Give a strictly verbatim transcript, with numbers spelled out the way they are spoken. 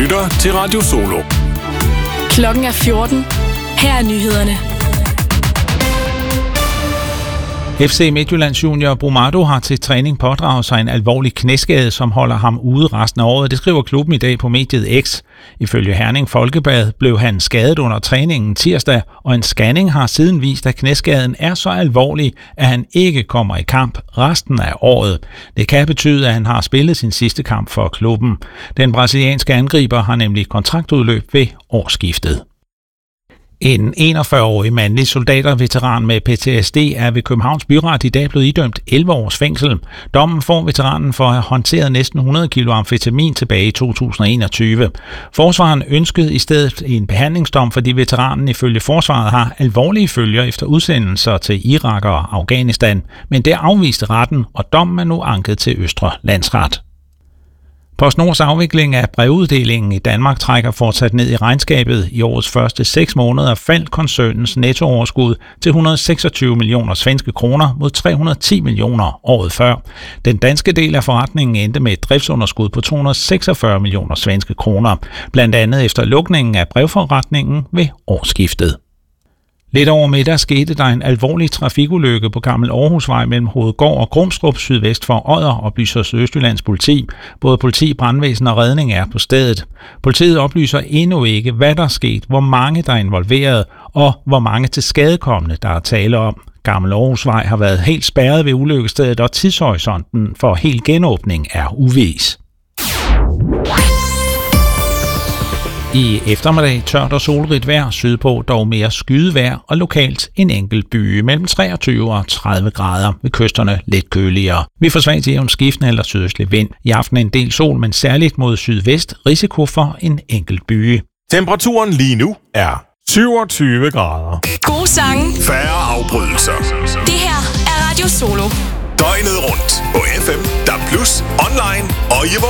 lytter til Radio Solo. Klokken er fjorten. Her er nyhederne. F C Midtjyllands junior Brumado har til træning pådraget sig en alvorlig knæskade, som holder ham ude resten af året. Det skriver klubben i dag på mediet X. Ifølge Herning Folkeblad blev han skadet under træningen tirsdag, og en scanning har siden vist, at knæskaden er så alvorlig, at han ikke kommer i kamp resten af året. Det kan betyde, at han har spillet sin sidste kamp for klubben. Den brasilianske angriber har nemlig kontraktudløb ved årsskiftet. En enogfyrre-årig mandlig soldaterveteran med P T S D er ved Københavns Byret i dag blevet idømt elleve års fængsel. Dommen får veteranen for at have håndteret næsten hundrede kilo amfetamin tilbage i to tusind og enogtyve. Forsvareren ønskede i stedet en behandlingsdom, fordi veteranen ifølge forsvaret har alvorlige følger efter udsendelser til Irak og Afghanistan, men det afviste retten, og dommen er nu anket til Østre Landsret. PostNords afvikling af brevuddelingen i Danmark trækker fortsat ned i regnskabet. I årets første seks måneder faldt koncernens nettooverskud til et hundrede og seksogtyve millioner svenske kroner mod tre hundrede og ti millioner året før. Den danske del af forretningen endte med et driftsunderskud på to hundrede og seksogfyrre millioner svenske kroner, blandt andet efter lukningen af brevforretningen ved årsskiftet. Lidt over middag skete der en alvorlig trafikulykke på Gammel Aarhusvej mellem Hovedgård og Grumstrup sydvest for Odder, oplyser Sydøstjyllands politi. Både politi, brandvæsen og redning er på stedet. Politiet oplyser endnu ikke, hvad der er sket, hvor mange der er involveret og hvor mange tilskadekomne der er tale om. Gammel Aarhusvej har været helt spærret ved ulykkestedet, og tidshorisonten for helt genåbning er uvis. I eftermiddag tørt og solrigt vejr, sydpå dog mere skydevejr og lokalt en enkelt byge mellem treogtyve og tredive grader, ved kysterne lidt køligere. Vi får svag til jævn skiftende eller sydøstlig vind. I aften en del sol, men særligt mod sydvest risiko for en enkelt byge. Temperaturen lige nu er syvogtyve grader. Gode sange. Færre afbrydelser. Det her er Radio Solo. Døgnet rundt på F M, D A B plus, online og i vores